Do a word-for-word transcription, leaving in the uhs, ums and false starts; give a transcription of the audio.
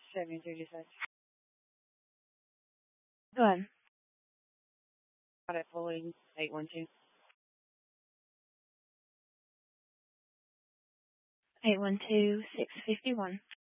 seventy-three dispatch. Go ahead. Got it fully eight one two. eight one two, six five one.